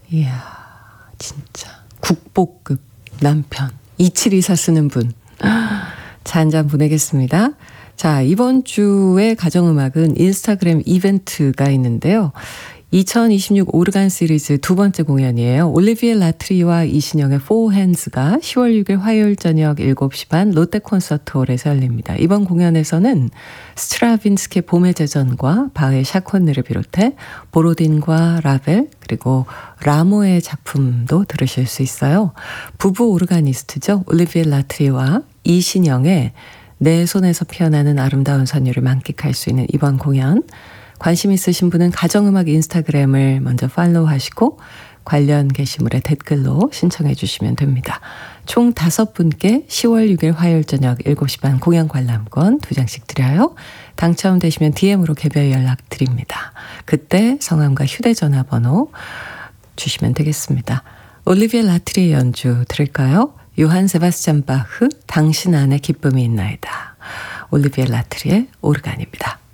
이야, 진짜 국보급 남편 2724 쓰는 분. 자, 한 잔 보내겠습니다. 자, 이번 주의 가정음악은 인스타그램 이벤트가 있는데요. 2026 오르간 시리즈 두 번째 공연이에요. 올리비에 라트리와 이신영의 Four Hands가 10월 6일 화요일 저녁 7시 반 롯데 콘서트홀에서 열립니다. 이번 공연에서는 스트라빈스키의 봄의 제전과 바흐의 샤콘느를 비롯해 보로딘과 라벨 그리고 라모의 작품도 들으실 수 있어요. 부부 오르가니스트죠. 올리비에 라트리와 이신영의 내 손에서 피어나는 아름다운 선율을 만끽할 수 있는 이번 공연, 관심 있으신 분은 가정음악 인스타그램을 먼저 팔로우하시고 관련 게시물에 댓글로 신청해 주시면 됩니다. 총 5분께 10월 6일 화요일 저녁 7시 반 공연 관람권 2장씩 드려요. 당첨되시면 DM으로 개별 연락 드립니다. 그때 성함과 휴대전화 번호 주시면 되겠습니다. 올리비에 라트리의 연주 들을까요? 요한 세바스찬 바흐 당신 안에 기쁨이 있나이다. 올리비에 라트리의 오르간입니다.